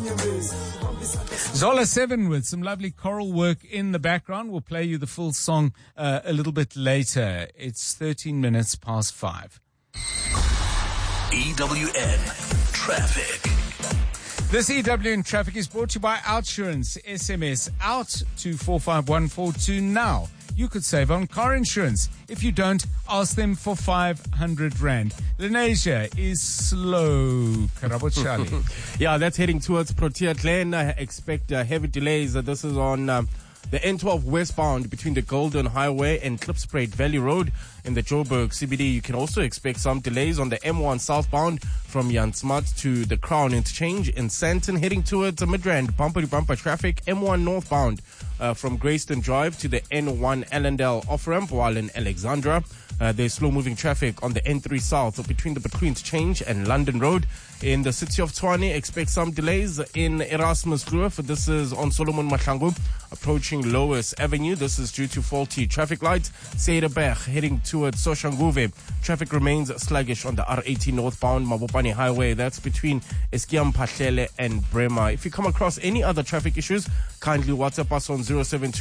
Zola 7 with some lovely choral work in the background. We'll play you the full song a little bit later. It's 13 minutes past 5. EWN Traffic. This EWN Traffic is brought to you by Outsurance. SMS out to 45142 now. You could save on car insurance. If you don't, ask them for 500 Rand. Lenasia is slow. Karabo Charlie. Yeah, that's heading towards Protea Glen. I expect heavy delays. This is on the N12 westbound between the Golden Highway and Klipspruit Valley Road in the Joburg CBD. You can also expect some delays on the M1 southbound from Jan Smuts to the Crown Interchange in Sandton, heading towards Midrand. Bumper-to-bumper traffic. M1 northbound from Greyston Drive to the N1 Allendale off-ramp, while in Alexandra there's slow-moving traffic on the N3 south between the Between Interchange and London Road. In the city of Tshwane, expect some delays in Erasmus Kloof. This is on Solomon Mahlangu approaching Lois Avenue. This is due to faulty traffic lights. Sederberg heading towards Soshanguve. Traffic remains sluggish on the R18 northbound Mabopane Highway. That's between Eskiam Pahlele and Brema. If you come across any other traffic issues, kindly WhatsApp us on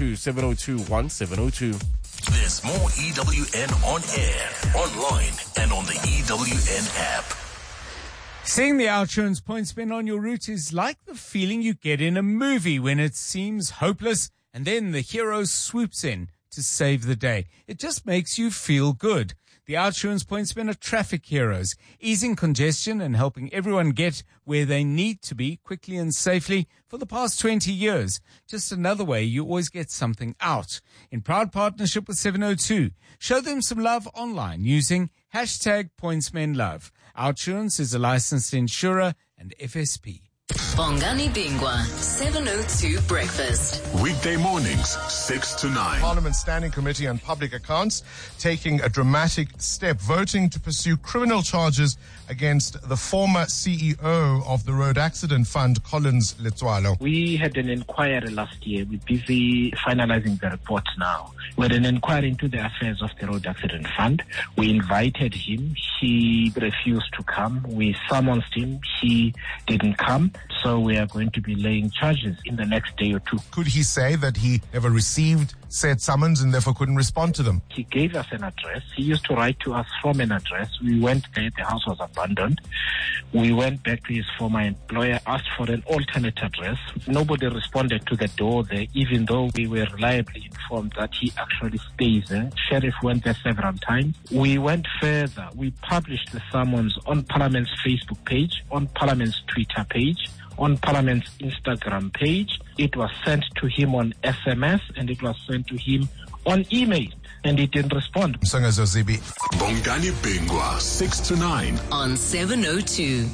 072-702-1702. There's more EWN on air, online, and on the EWN app. Seeing the Outsurance point spin on your route is like the feeling you get in a movie when it seems hopeless and then the hero swoops in to save the day. It just makes you feel good. The Outsurance point spin are traffic heroes, easing congestion and helping everyone get where they need to be quickly and safely for the past 20 years. Just another way you always get something out. In proud partnership with 702, show them some love online using hashtag PointsmenLove. Outsurance is a licensed insurer and FSP. Bongani Bingwa, 702 Breakfast. Weekday mornings, 6 to 9. Parliament Standing Committee on Public Accounts taking a dramatic step, voting to pursue criminal charges against the former CEO of the Road Accident Fund, Collins Letswalo. We had an inquiry last year. We're busy finalizing the report now. We had an inquiry into the affairs of the Road Accident Fund. We invited him. He refused to come. We summoned him. He didn't come. So we are going to be laying charges in the next day or two. Could he say that he never received said summons and therefore couldn't respond to them? He gave us an address. He used to write to us from an address. We went there. The house was abandoned. We went back to his former employer, asked for an alternate address. Nobody responded to the door there, even though we were reliably informed that he actually stays there. Sheriff went there several times. We went further. We published the summons on Parliament's Facebook page, on Parliament's Twitter page, on Parliament's Instagram page. It was sent to him on SMS and it was sent to him on email, and he didn't respond. Msangazo Zibi. Bongani Bingwa, 6 to 9. On 702.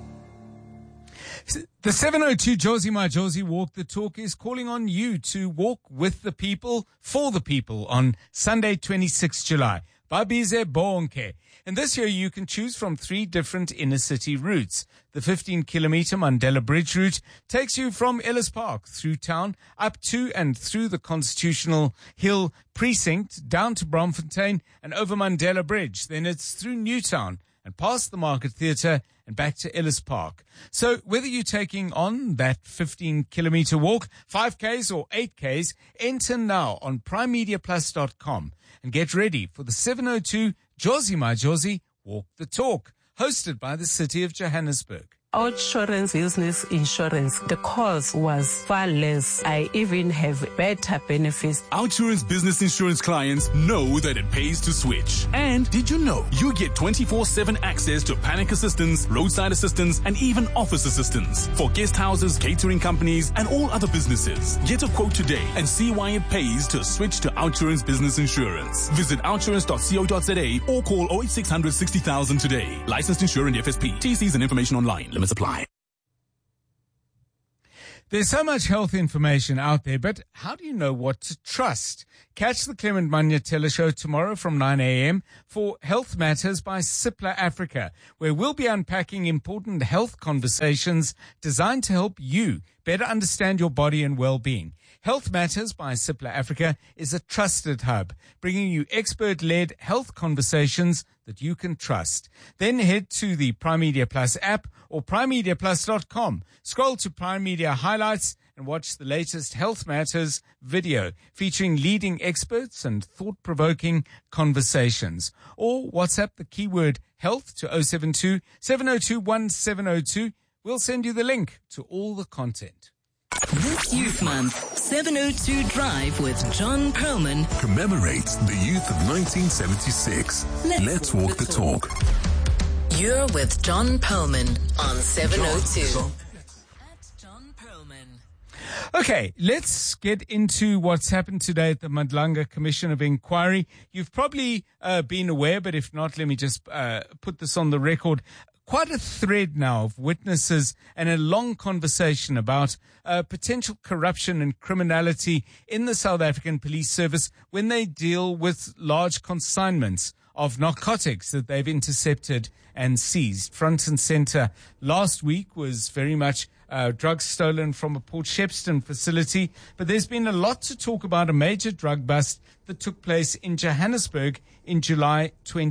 The 702 Josie My Josie Walk the Talk is calling on you to walk with the people, for the people on Sunday, 26 July. Babize Bonke. And this year you can choose from 3 different inner city routes. The 15-kilometer Mandela Bridge route takes you from Ellis Park through town, up to and through the Constitutional Hill precinct, down to Bromfontein and over Mandela Bridge. Then it's through Newtown and past the Market Theatre and back to Ellis Park. So whether you're taking on that 15-kilometer walk, 5Ks or 8Ks, enter now on primemediaplus.com and get ready for the 702 Josie My Josie Walk the Talk, hosted by the City of Johannesburg. Outsurance business insurance, the cost was far less. I even have better benefits. Outsurance business insurance clients know that it pays to switch. And did you know you get 24/7 access to panic assistance, roadside assistance, and even office assistance for guest houses, catering companies, and all other businesses. Get a quote today and see why it pays to switch to Outsurance business insurance. Visit outsurance.co.za or call 08600 60,000 today. Licensed insurer and FSP. TCs and information online. Limits apply. There's so much health information out there, but how do you know what to trust? Catch the Clement Manyatela Show tomorrow from 9 a.m. for Health Matters by Cipla Africa, where we'll be unpacking important health conversations designed to help you better understand your body and well-being. Health Matters by Cipla Africa is a trusted hub, bringing you expert-led health conversations that you can trust. Then head to the Prime Media Plus app or primemediaplus.com. Scroll to Prime Media Highlights and watch the latest Health Matters video featuring leading experts and thought-provoking conversations. Or WhatsApp the keyword health to 072 702 1702. We'll send you the link to all the content. This Youth Month, 702 Drive with John Perlman Commemorates the youth of 1976. Let's walk the talk. You're with John Perlman on 702. At John Perlman. Okay, let's get into what's happened today at the Madlanga Commission of Inquiry. You've probably been aware, but if not, let me just put this on the record. Quite a thread now of witnesses and a long conversation about potential corruption and criminality in the South African Police Service when they deal with large consignments of narcotics that they've intercepted and seized. Front and center last week was very much drugs stolen from a Port Shepstone facility. But there's been a lot to talk about a major drug bust that took place in Johannesburg in July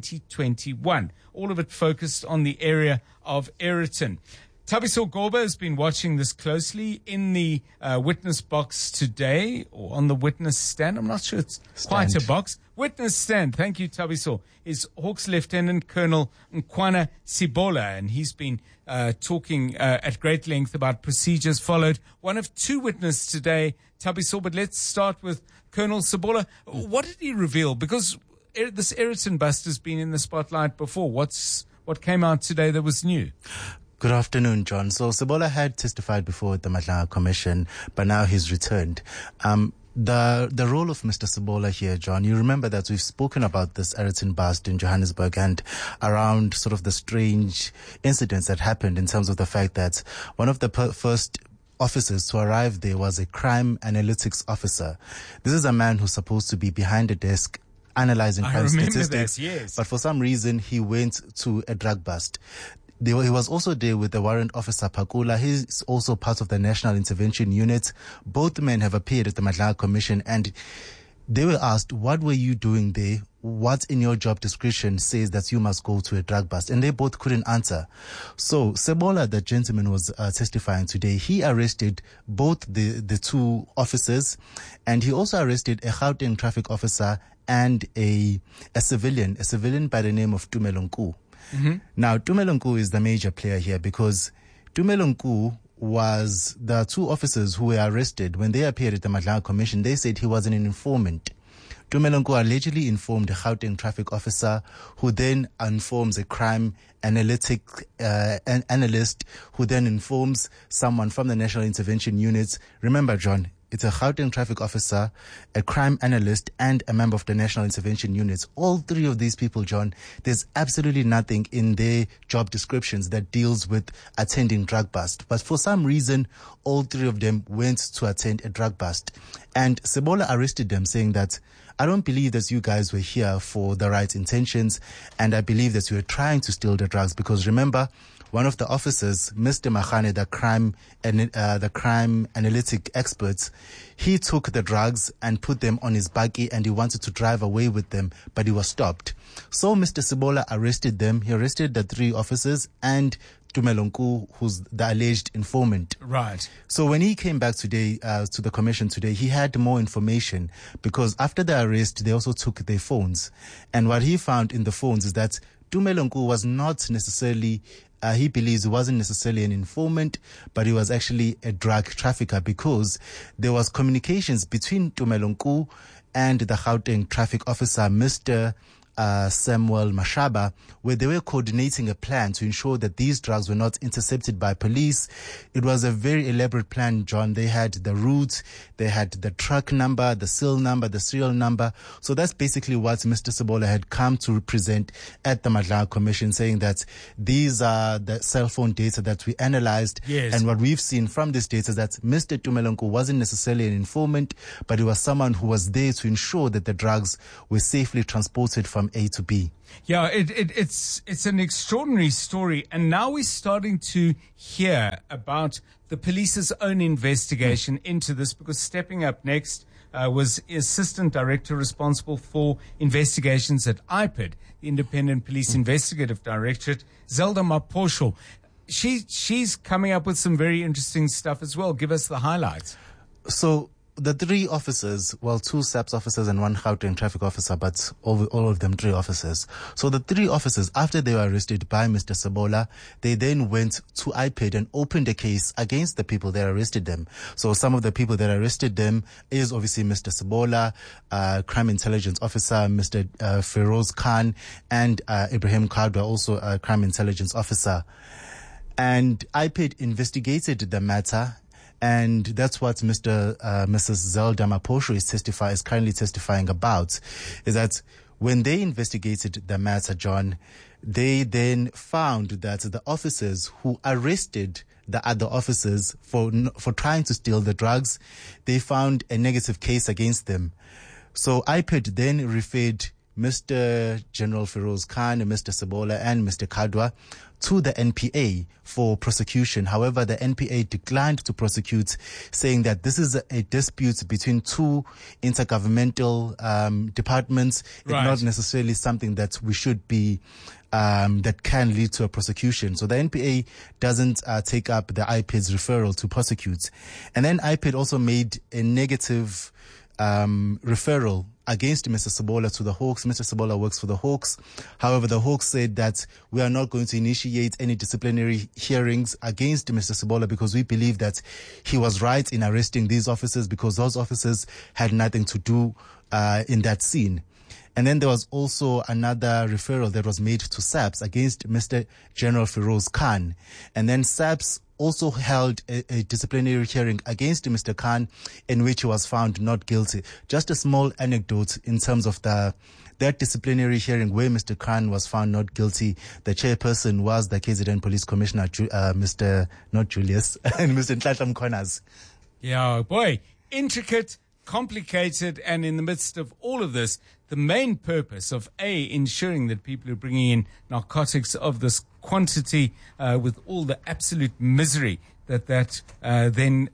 2021. All of it focused on the area of Aeroton. Thabiso Goba has been watching this closely in the witness box today, or on the witness stand. I'm not sure it's quite a box. Witness stand. Thank you, Thabiso. Is Hawks Lieutenant Colonel Nkwana Sibola, and he's been talking at great length about procedures followed. One of two witnesses today, Thabiso, but let's start with Colonel Sibola. What did he reveal? Because this Aeroton bust has been in the spotlight before. What came out today that was new? Good afternoon, John. So Sibola had testified before at the Madlanga Commission, but now he's returned. The role of Mr. Sibola here, John, you remember that we've spoken about this Aeroton bust in Johannesburg and around sort of the strange incidents that happened in terms of the fact that one of the first officers to arrive there was a crime analytics officer. This is a man who's supposed to be behind a desk analyzing crime statistics, yes. But for some reason he went to a drug bust. He was also there with the warrant officer Pakula. He's also part of the National Intervention Unit. Both men have appeared at the Madlanga Commission and they were asked, what were you doing there? What in your job description says that you must go to a drug bust? And they both couldn't answer. So Sibola, the gentleman was testifying today, he arrested both the two officers and he also arrested a Gauteng traffic officer and a civilian by the name of Tumelo Nku. Mm-hmm. Now, Tumelo Nku is the major player here because Tumelo Nku was the two officers who were arrested. When they appeared at the Madlanga Commission, they said he was an informant. Tumelo Nku allegedly informed a Gauteng traffic officer who then informs a crime analyst who then informs someone from the National Intervention Unit. Remember, John, it's a Gauteng traffic officer, a crime analyst, and a member of the National Intervention Unit. All three of these people, John, there's absolutely nothing in their job descriptions that deals with attending drug bust. But for some reason, all three of them went to attend a drug bust. And Sibola arrested them saying that, I don't believe that you guys were here for the right intentions, and I believe that you were trying to steal the drugs because remember, one of the officers, Mr. Mahane, the crime analytic experts, he took the drugs and put them on his buggy and he wanted to drive away with them, but he was stopped. So Mr. Sibola arrested them. He arrested the three officers and Tumelo Nku, who's the alleged informant. Right. So when he came back today, to the commission today, he had more information because after the arrest, they also took their phones. And what he found in the phones is that Tumelo Nku was not necessarily he believes he wasn't necessarily an informant, but he was actually a drug trafficker because there was communications between Tumelo Nku and the Gauteng traffic officer, Mr. Samuel Mashaba, where they were coordinating a plan to ensure that these drugs were not intercepted by police. It was a very elaborate plan, John. They had the route, they had the truck number, the serial number, the serial number. So that's basically what Mr. Sibola had come to represent at the Madlanga Commission, saying that these are the cell phone data that we analyzed. Yes. And what we've seen from this data is that Mr. Tumelo Nku wasn't necessarily an informant, but he was someone who was there to ensure that the drugs were safely transported from from A to B. Yeah, it's an extraordinary story. And now we're starting to hear about the police's own investigation into this, because stepping up next was Assistant Director responsible for investigations at IPID, the Independent Police Investigative Directorate, Zelda Maposho. She's coming up with some very interesting stuff as well. Give us the highlights. So the 3 officers, well, 2 SAPS officers and 1 Gauteng traffic officer, but all of them 3 officers. So the 3 officers, after they were arrested by Mr. Sebola, they then went to IPID and opened a case against the people that arrested them. So some of the people that arrested them is obviously Mr. Sebola, crime intelligence officer, Mr. Feroz Khan, and Ibrahim Kadwa, also a crime intelligence officer. And IPID investigated the matter. And that's what Mrs. Zelda Maposho is currently testifying about, is that when they investigated the matter, John, they then found that the officers who arrested the other officers for trying to steal the drugs, they found a negative case against them. So IPID then referred Mr. General Feroz Khan, Mr. Sebola, and Mr. Kadwa to the NPA for prosecution. However, the NPA declined to prosecute, saying that this is a dispute between 2 intergovernmental departments. Right. It's not necessarily something that we should be that can lead to a prosecution. So the NPA doesn't take up the IPID's referral to prosecute. And then IPID also made a negative referral against Mr. Sebola to the Hawks. Mr. Sebola works for the Hawks. However, the Hawks said that we are not going to initiate any disciplinary hearings against Mr. Sebola because we believe that he was right in arresting these officers because those officers had nothing to do in that scene. And then there was also another referral that was made to SAPS against Mr. General Feroz Khan. And then SAPS also held a disciplinary hearing against Mr. Khan in which he was found not guilty. Just a small anecdote in terms of that disciplinary hearing where Mr. Khan was found not guilty. The chairperson was the KZN Police Commissioner, Mr. Not Julius, and Mr. Ntlahla Mkhwanazi. Yeah, boy, intricate, complicated, and in the midst of all of this, the main purpose of ensuring that people are bringing in narcotics of this quantity with all the absolute misery that then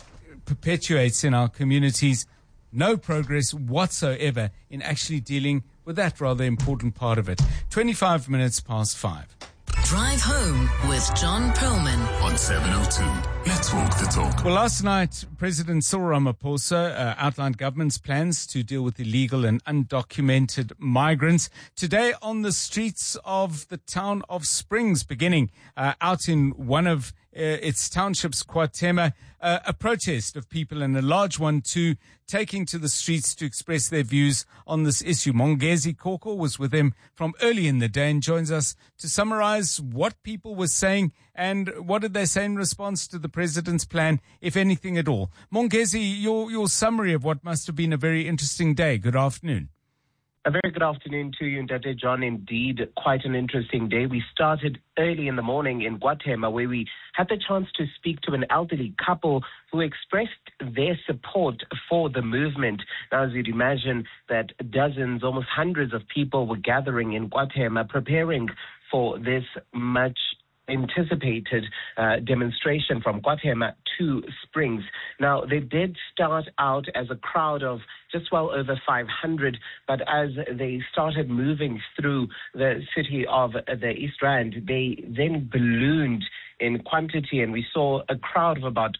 perpetuates in our communities. No progress whatsoever in actually dealing with that rather important part of it. 25 minutes past 5. Drive home with John Perlman on 702. Let's walk the talk. Well, last night, President Cyril Ramaphosa outlined government's plans to deal with illegal and undocumented migrants. Today, on the streets of the town of Springs, beginning out in one of its townships, KwaThema, a protest of people, and a large one too, taking to the streets to express their views on this issue. Mongezi Koko was with him from early in the day and joins us to summarize what people were saying and what did they say in response to the president's plan, if anything at all. Mongezi, your summary of what must have been a very interesting day. Good afternoon. A very good afternoon to you, Ndate John. Indeed, quite an interesting day. We started early in the morning in KwaThema, where we had the chance to speak to an elderly couple who expressed their support for the movement. Now, as you'd imagine, that dozens, almost hundreds of people were gathering in KwaThema, preparing for this much anticipated demonstration from KwaThema to Springs. Now, they did start out as a crowd of just well over 500, but as they started moving through the city of the East Rand, they then ballooned in quantity, and we saw a crowd of about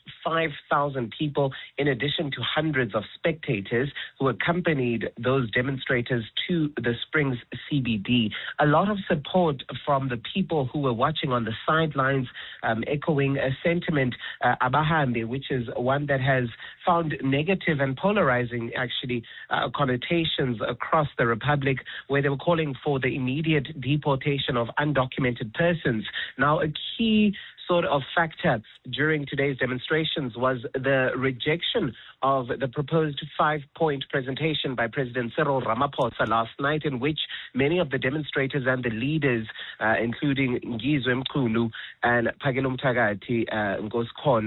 5,000 people, in addition to hundreds of spectators who accompanied those demonstrators to the Springs CBD. A lot of support from the people who were watching on the sidelines, echoing a sentiment, abahambe, which is one that has found negative and polarizing, actually, connotations across the Republic, where they were calling for the immediate deportation of undocumented persons. Now, a key sort of factor during today's demonstrations was the rejection of the proposed 5-point presentation by President Cyril Ramaphosa last night, in which many of the demonstrators and the leaders, including Ngizwe Mkhulu and Phakela Mthakathi, Nkosi Khona,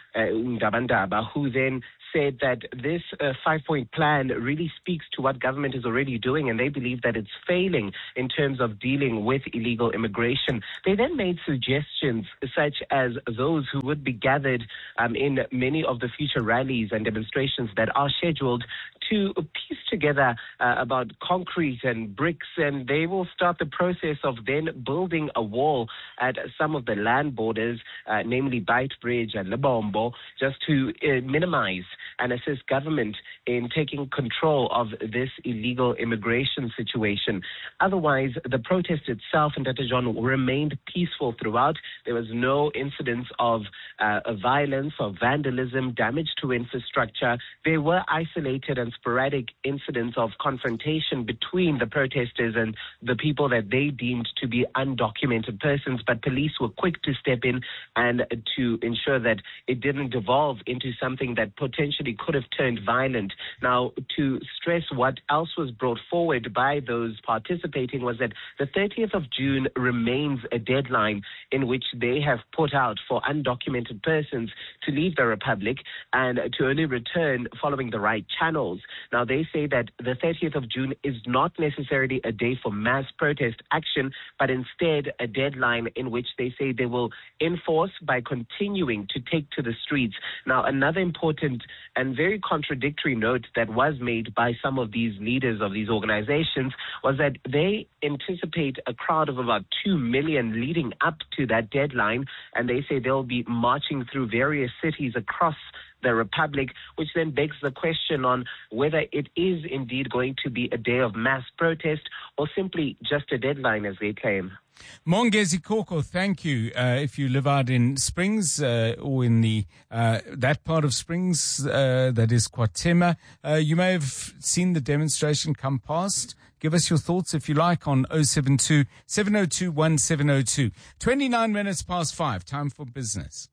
Ndabandaba, who then said that this 5-point plan really speaks to what government is already doing, and they believe that it's failing in terms of dealing with illegal immigration. They then made suggestions such as those who would be gathered in many of the future rallies and demonstrations that are scheduled to piece together about concrete and bricks, and they will start the process of then building a wall at some of the land borders, namely Beitbridge and Lebombo, just to minimize and assist government in taking control of this illegal immigration situation. Otherwise, the protest itself in John remained peaceful throughout. There was no incidents of violence or vandalism, damage to infrastructure. There were isolated and sporadic incidents of confrontation between the protesters and the people that they deemed to be undocumented persons, but police were quick to step in and to ensure that it didn't devolve into something that potentially could have turned violent. Now, to stress what else was brought forward by those participating was that the 30th of June remains a deadline in which they have put out for undocumented persons to leave the Republic and to only return following the right channels. Now, they say that the 30th of June is not necessarily a day for mass protest action, but instead a deadline in which they say they will enforce by continuing to take to the streets. Now, another important and very contradictory note that was made by some of these leaders of these organizations was that they anticipate a crowd of about 2 million leading up to that deadline, and they say they'll be marching through various cities across the Republic, which then begs the question on whether it is indeed going to be a day of mass protest or simply just a deadline, as they claim. Mongezi Koko, thank you. If you live out in Springs or in the that part of Springs that is Kwatema, you may have seen the demonstration come past. Give us your thoughts, if you like, on 072 702 1702. 29 minutes past 5. Time for business.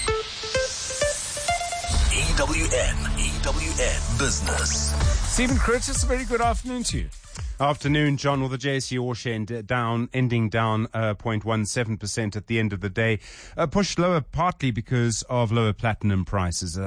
EWN Business. Stephen Curtis, a very good afternoon to you. Afternoon, John. Well, the JSE All Share ending down 0.17% at the end of the day. Pushed lower partly because of lower platinum prices,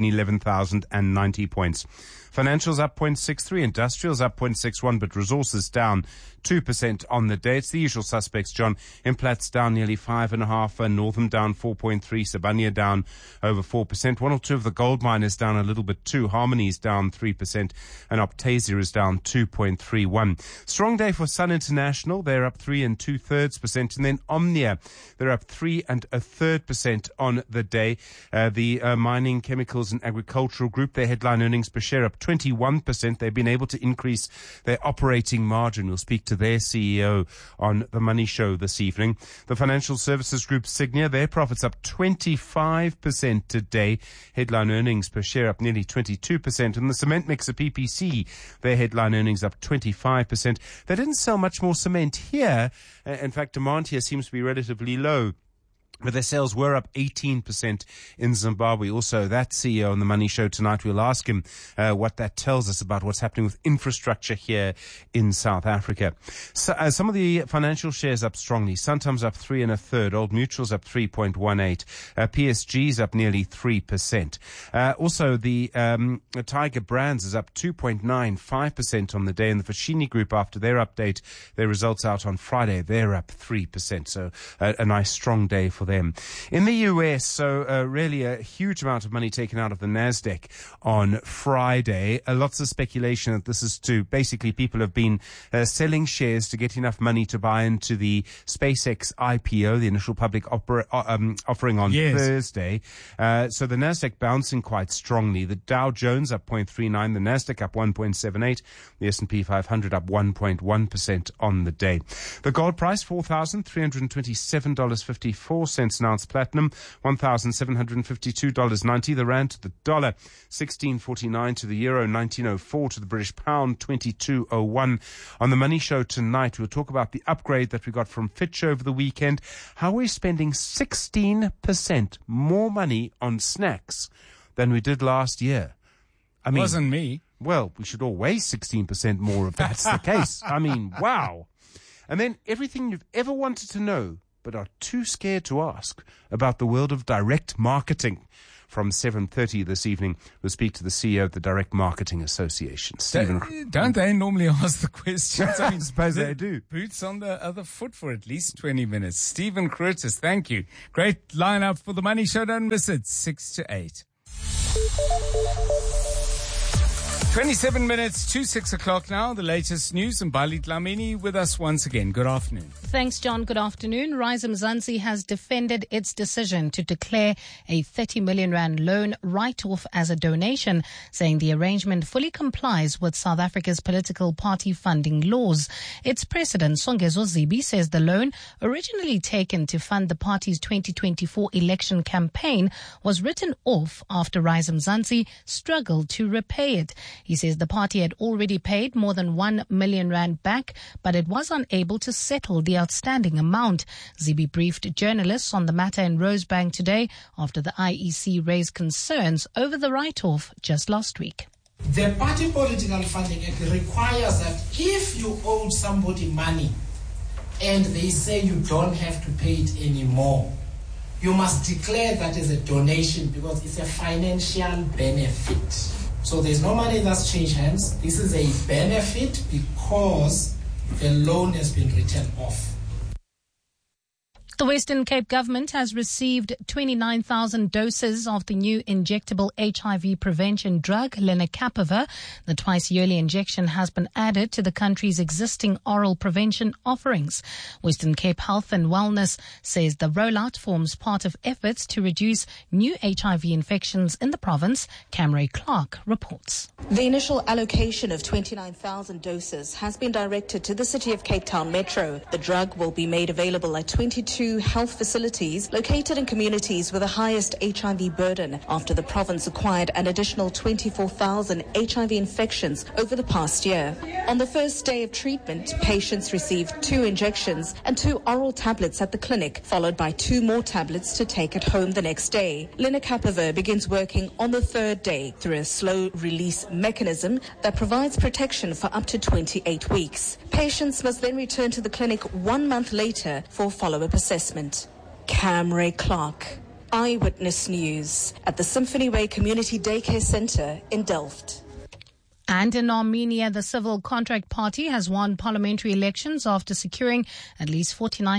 111,090 points. Financials up 0.63, industrials up 0.61, but resources down 2% on the day. It's the usual suspects, John. Implat's down nearly 5.5%, Northam down 4.3%, Sibania down over 4%. One or two of the gold miners down a little bit too. Harmony's down 3%, and Optasia is down 2.31%. Strong day for Sun International. They're up 3 2/3%, and then Omnia, they're up 3 1/3% on the day. The mining, chemicals, and agricultural group, their headline earnings per share up 21%. They've been able to increase their operating margin. We'll speak to their CEO on the Money Show this evening. The financial services group Signia, their profits up 25% today. Headline earnings per share up nearly 22%. And the cement mixer PPC, their headline earnings up 25%. They didn't sell much more cement here. In fact, demand here seems to be relatively low. But their sales were up 18% in Zimbabwe. Also, that CEO on the Money Show tonight, we'll ask him what that tells us about what's happening with infrastructure here in South Africa. So, some of the financial shares up strongly. Santam's up 3 1/3. Old Mutual's up 3.18. PSG's up nearly 3%. Also, the Tiger Brands is up 2.95% on the day. And the Foschini Group, after their update, their results out on Friday, they're up 3%. So a nice strong day for them. In the US, so really a huge amount of money taken out of the NASDAQ on Friday. Lots of speculation that this is to basically people have been selling shares to get enough money to buy into the SpaceX IPO, the initial public offering on Thursday. So the NASDAQ bouncing quite strongly. The Dow Jones up 0.39, the NASDAQ up 1.78, the S&P 500 up 1.1% on the day. The gold price, $4,327.54 an ounce. Platinum, $1,752.90. The rand to the dollar, 16.49 to the euro, 19.04 to the British pound, 22.01. On the Money Show tonight, we'll talk about the upgrade that we got from Fitch over the weekend, how we're spending 16% more money on snacks than we did last year. I mean, wasn't me. Well, we should all weigh 16% more if that's the case. I mean, wow. And then everything you've ever wanted to know but are too scared to ask about the world of direct marketing. from 7:30 this evening. We'll speak to the CEO of the Direct Marketing Association, Stephen. Don't they normally ask the questions? I suppose they do. Boots on the other foot for at least 20 minutes. Stephen Curtis, thank you. Great lineup for the Money Show. Don't miss it. 6 to 8. 27 minutes to 6 o'clock now. The latest news, and Bali Dlamini with us once again. Good afternoon. Thanks, John. Good afternoon. Rise Mzansi has defended its decision to declare a 30 million rand loan write-off as a donation, saying the arrangement fully complies with South Africa's political party funding laws. Its president, Songezo Zibi, says the loan, originally taken to fund the party's 2024 election campaign, was written off after Rise Mzansi struggled to repay it. He says the party had already paid more than 1 million rand back, but it was unable to settle the outstanding amount. Zibi briefed journalists on the matter in Rosebank today after the IEC raised concerns over the write-off just last week. The Party Political Funding Act requires that if you owe somebody money and they say you don't have to pay it anymore, you must declare that as a donation because it's a financial benefit. So there's no money that's changed hands. This is a benefit because the loan has been written off. The Western Cape government has received 29,000 doses of the new injectable HIV prevention drug, lenacapavir. The twice-yearly injection has been added to the country's existing oral prevention offerings. Western Cape Health and Wellness says the rollout forms part of efforts to reduce new HIV infections in the province. Camray Clark reports. The initial allocation of 29,000 doses has been directed to the City of Cape Town Metro. The drug will be made available at 22 health facilities located in communities with the highest HIV burden after the province acquired an additional 24,000 HIV infections over the past year. On the first day of treatment, patients received 2 injections and 2 oral tablets at the clinic, followed by 2 more tablets to take at home the next day. Lenacapavir begins working on the 3rd day through a slow release mechanism that provides protection for up to 28 weeks. Patients must then return to the clinic 1 month later for follow-up assessment. Camray Clark, Eyewitness News, at the Symphony Way Community Daycare Centre in Delft. And in Armenia, the Civil Contract Party has won parliamentary elections after securing at least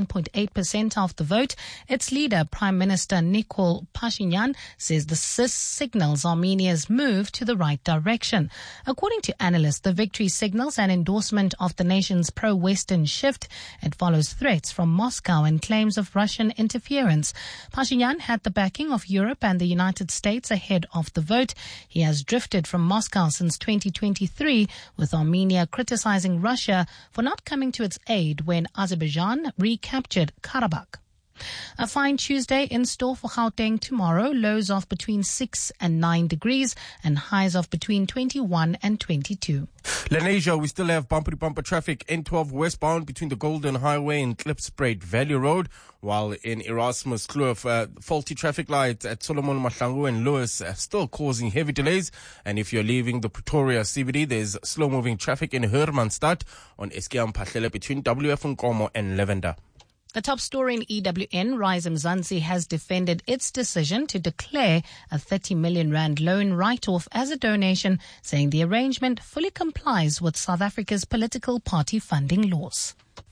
49.8% of the vote. Its leader, Prime Minister Nikol Pashinyan, says this signals Armenia's move to the right direction. According to analysts, the victory signals an endorsement of the nation's pro-Western shift. It follows threats from Moscow and claims of Russian interference. Pashinyan had the backing of Europe and the United States ahead of the vote. He has drifted from Moscow since 2023, with Armenia criticizing Russia for not coming to its aid when Azerbaijan recaptured Karabakh. A fine Tuesday in store for Gauteng tomorrow. Lows of between 6 and 9 degrees and highs of between 21 and 22. Lenasia, we still have bumper-to-bumper traffic N12 westbound between the Golden Highway and Klipspruit Valley Road, while in Erasmus Kloof, faulty traffic lights at Solomon Mahlangu and Lewis still causing heavy delays. And if you're leaving the Pretoria CBD, there's slow-moving traffic in Hermanstad on Eskiam Pahlele between WF Nkomo and Lavender. The top story in EWN, Rise Mzansi has defended its decision to declare a 30 million rand loan write-off as a donation, saying the arrangement fully complies with South Africa's political party funding laws.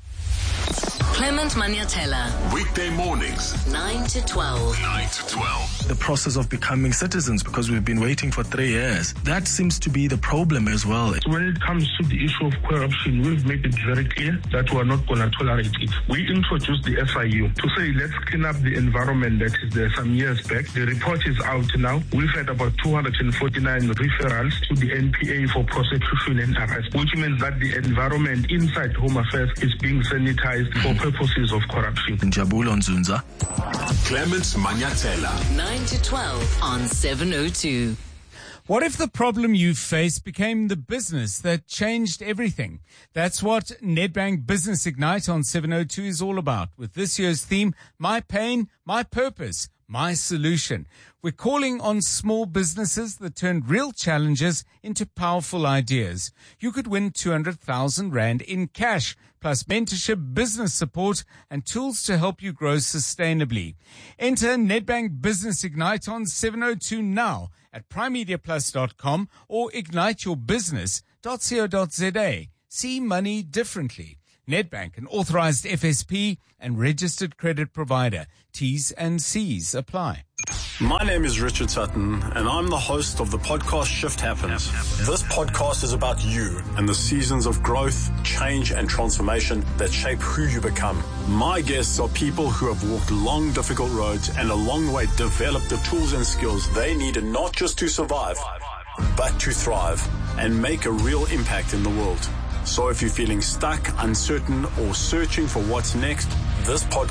Clement Maniatella. Weekday mornings, 9 to 12. 9 to 12. The process of becoming citizens, because we've been waiting for 3 years. That seems to be the problem as well. When it comes to the issue of corruption, we've made it very clear that we are not going to tolerate it. We introduced the FIU to say, let's clean up the environment that is there some years back. The report is out now. We've had about 249 referrals to the NPA for prosecution and arrest, which means that the environment inside Home Affairs is being sanitized for purposes of corruption. Njabulo Nzunza. Clement Maniatella. 9 to 12 on 702. What if the problem you face became the business that changed everything? That's what Nedbank Business Ignite on 702 is all about, with this year's theme, My Pain, My Purpose. My Solution. We're calling on small businesses that turned real challenges into powerful ideas. You could win 200,000 Rand in cash, plus mentorship, business support, and tools to help you grow sustainably. Enter Nedbank Business Ignite on 702 now at primemediaplus.com or igniteyourbusiness.co.za. See money differently. Nedbank, an authorized FSP and registered credit provider. T's and C's apply. My name is Richard Sutton, and I'm the host of the podcast Shift Happens. This podcast is about you and the seasons of growth, change, and transformation that shape who you become. My guests are people who have walked long, difficult roads and along the way developed the tools and skills they needed not just to survive, but to thrive and make a real impact in the world. So if you're feeling stuck, uncertain, or searching for what's next, this podcast